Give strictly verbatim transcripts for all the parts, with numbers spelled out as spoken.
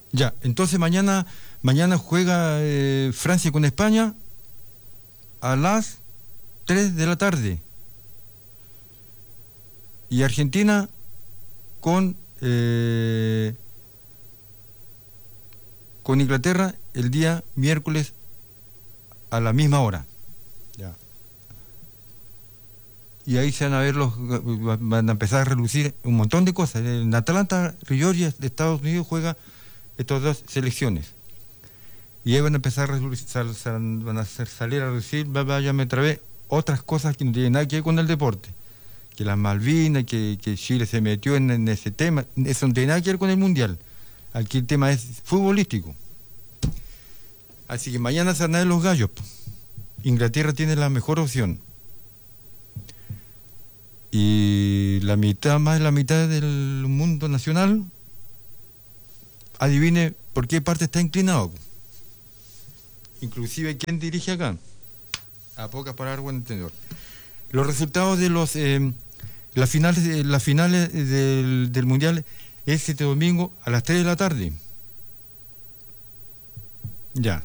Ya, entonces mañana, mañana juega eh, Francia con España a las tres de la tarde. Y Argentina con, eh, con Inglaterra el día miércoles a la misma hora. Ya. Y ahí se van a ver los, van a empezar a relucir un montón de cosas. En Atlanta, Georgia de Estados Unidos juega estas dos selecciones. Y ahí van a empezar a relucir, sal, sal, van a hacer salir a relucir, váyame otra vez, otras cosas que no tienen nada que ver con el deporte. Que las Malvinas, que, que Chile se metió en, en ese tema, eso no tiene nada que ver con el Mundial. Aquí el tema es futbolístico. Así que mañana se van a ver los gallos. Inglaterra tiene la mejor opción. Y la mitad, más de la mitad del mundo nacional, adivine por qué parte está inclinado. Inclusive, ¿quién dirige acá? A pocas palabras, buen entendedor. Los resultados de los eh, las finales, las finales del, del Mundial es este domingo a las tres de la tarde. Ya.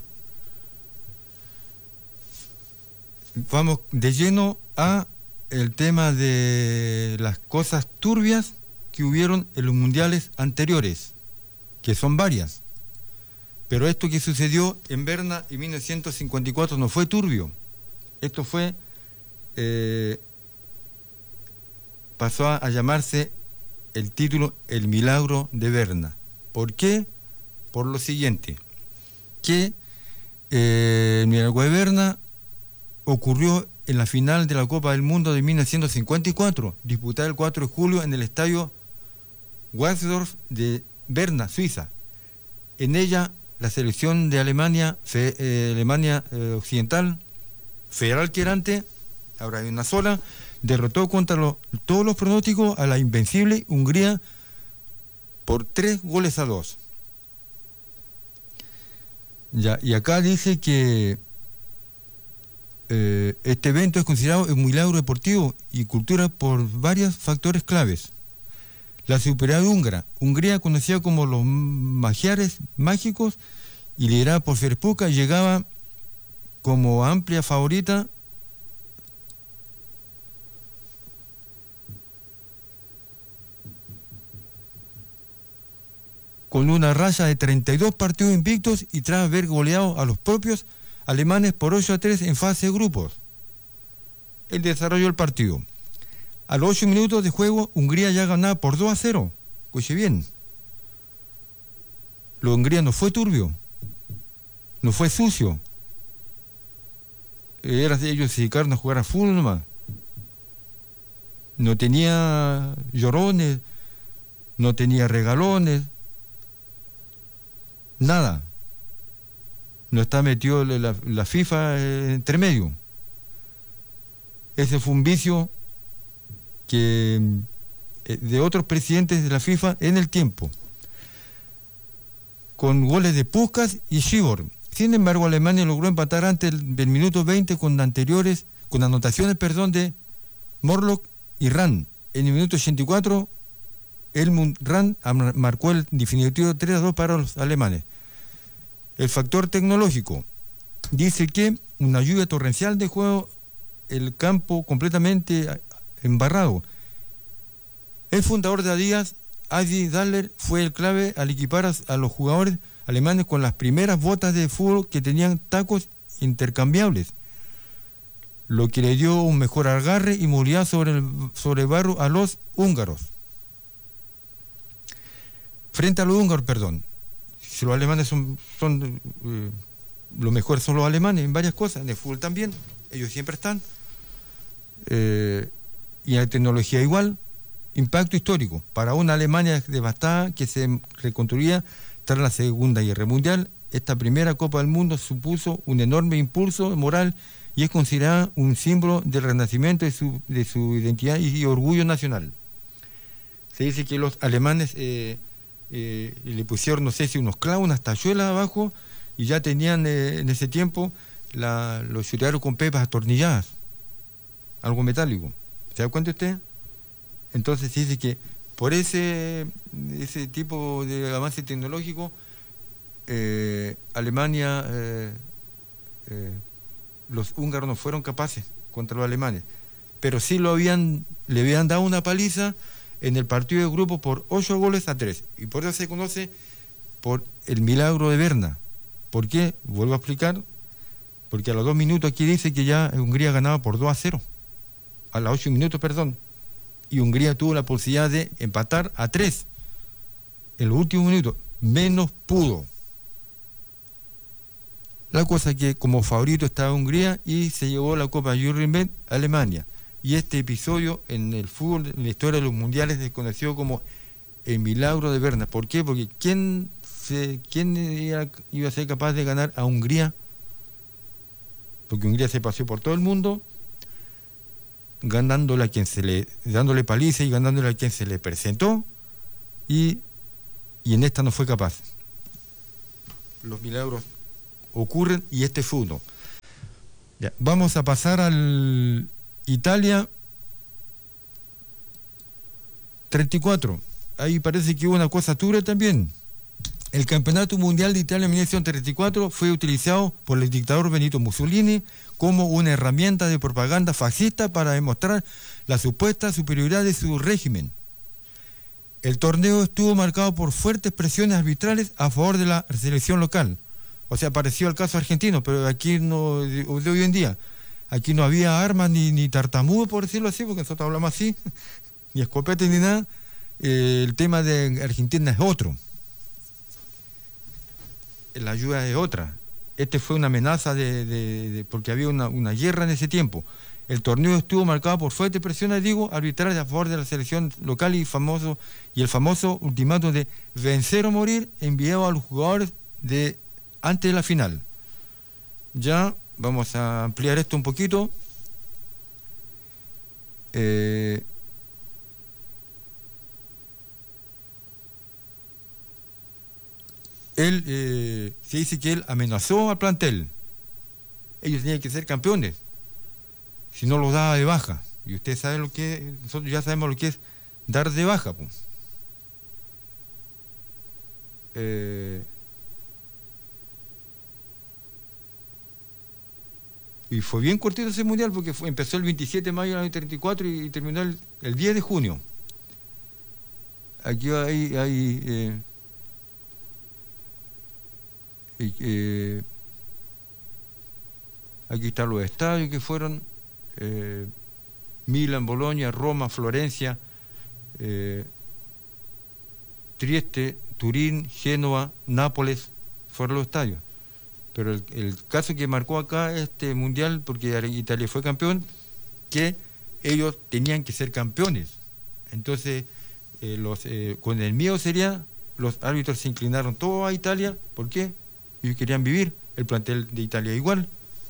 Vamos de lleno a el tema de las cosas turbias que hubieron en los mundiales anteriores, que son varias. Pero esto que sucedió en Berna en mil novecientos cincuenta y cuatro no fue turbio. Esto fue, eh, pasó a, a llamarse el título El Milagro de Berna. ¿Por qué? Por lo siguiente, que eh, el Milagro de Berna ocurrió en la final de la Copa del Mundo de mil novecientos cincuenta y cuatro, disputada el cuatro de julio en el estadio Walsdorf de Berna, Suiza. En ella, la selección de Alemania, fe, eh, Alemania eh, Occidental, federal querante, ahora hay una sola, derrotó contra los, todos los pronósticos a la invencible Hungría por tres goles a dos. Ya, y acá dice que Eh, este evento es considerado un milagro deportivo y cultura por varios factores claves. La superioridad húngara, Hungría conocida como los magiares mágicos y liderada por Ferenc, llegaba como amplia favorita con una racha de treinta y dos partidos invictos y tras haber goleado a los propios alemanes por ocho a tres en fase de grupos. El desarrollo del partido. A los ocho minutos de juego, Hungría ya ganaba por dos a cero. Escuche bien. Lo de Hungría no fue turbio. No fue sucio. Era de ellos se dedicaron a jugar a fútbol nomás. No tenía llorones, no tenía regalones, nada. No está metido la, la FIFA eh, entre medio. Ese fue un vicio que eh, de otros presidentes de la FIFA en el tiempo, con goles de Puskás y Schibor. Sin embargo, Alemania logró empatar antes del, del minuto veinte con anteriores, con anotaciones, perdón, de Morlock y Rahn. En el minuto ochenta y cuatro, Helmut Rahn marcó el definitivo tres a dos para los alemanes. El factor tecnológico dice que una lluvia torrencial dejó el campo completamente embarrado. El fundador de Adidas, Adi Dassler, fue el clave al equipar a, a los jugadores alemanes con las primeras botas de fútbol que tenían tacos intercambiables, lo que le dio un mejor agarre y movilidad sobre el sobre barro a los húngaros. Frente a los húngaros, perdón. Si los alemanes son, son eh, lo mejor son los alemanes en varias cosas, en el fútbol también, ellos siempre están, eh, y en la tecnología igual. Impacto histórico para una Alemania devastada que se reconstruía tras la Segunda Guerra Mundial. Esta primera Copa del Mundo supuso un enorme impulso moral y es considerada un símbolo del renacimiento de su, de su identidad y, y orgullo nacional. Se dice que los alemanes eh, Eh, le pusieron, no sé si unos clavos, unas tachuelas abajo, y ya tenían eh, en ese tiempo la, los churrearon con pepas atornilladas, algo metálico. ¿Se da cuenta usted? Entonces se dice que por ese, ese tipo de avance tecnológico eh, Alemania, eh, eh, los húngaros no fueron capaces contra los alemanes, pero sí lo habían, le habían dado una paliza en el partido de grupo por ocho goles a tres, y por eso se conoce por el milagro de Berna. ¿Por qué? Vuelvo a explicar, porque a los dos minutos aquí dice que ya Hungría ganaba por dos a cero, a los ocho minutos, perdón, y Hungría tuvo la posibilidad de empatar a tres en los últimos minutos, menos pudo. La cosa es que como favorito estaba Hungría y se llevó la Copa Jürgen a Alemania. Y este episodio en el fútbol, en la historia de los mundiales, es conocido como el milagro de Berna. ¿Por qué? Porque ¿quién, se, quién iba, iba a ser capaz de ganar a Hungría? Porque Hungría se paseó por todo el mundo, ganándole a quien se le, dándole paliza y ganándole a quien se le presentó, y, y en esta no fue capaz. Los milagros ocurren y este fue uno. Ya, vamos a pasar al Italia treinta y cuatro. Ahí parece que hubo una cosa dura también. El Campeonato Mundial de Italia en mil novecientos treinta y cuatro fue utilizado por el dictador Benito Mussolini como una herramienta de propaganda fascista para demostrar la supuesta superioridad de su régimen. El torneo estuvo marcado por fuertes presiones arbitrales a favor de la selección local. O sea, pareció al caso argentino, pero aquí no, de, de hoy en día, aquí no había armas ni, ni tartamudo, por decirlo así, porque nosotros hablamos así, ni escopeta ni nada. Eh, el tema de Argentina es otro. La ayuda es otra. Este fue una amenaza de, de, de porque había una, una guerra en ese tiempo. El torneo estuvo marcado por fuertes presiones, digo, arbitrarias a favor de la selección local y famoso y el famoso ultimátum de vencer o morir enviado a los jugadores de antes de la final. Ya vamos a ampliar esto un poquito. Eh, él eh, se dice que él amenazó al plantel. Ellos tenían que ser campeones, si no los daba de baja. Y usted sabe lo que, nosotros ya sabemos lo que es dar de baja, pues. Eh, y fue bien cortito ese mundial porque fue, empezó el veintisiete de mayo del año treinta y cuatro y, y terminó el, el diez de junio. Aquí hay, hay eh, y, eh, aquí están los estadios que fueron eh, Milán, Bolonia, Roma, Florencia, eh, Trieste, Turín, Génova, Nápoles, fueron los estadios. Pero el, el caso que marcó acá este mundial, porque Italia fue campeón, que ellos tenían que ser campeones. Entonces, eh, los, eh, con el miedo sería, los árbitros se inclinaron todos a Italia. ¿Por qué? Ellos querían vivir, el plantel de Italia igual.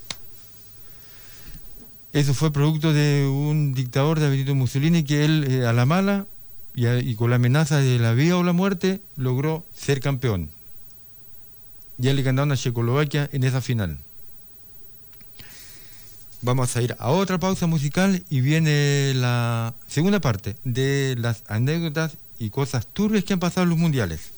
Eso fue producto de un dictador, de Benito Mussolini, que él eh, a la mala y, a, y con la amenaza de la vida o la muerte logró ser campeón. Ya le ganaron a Checoslovaquia en esa final. Vamos a ir a otra pausa musical y viene la segunda parte de las anécdotas y cosas turbias que han pasado en los mundiales.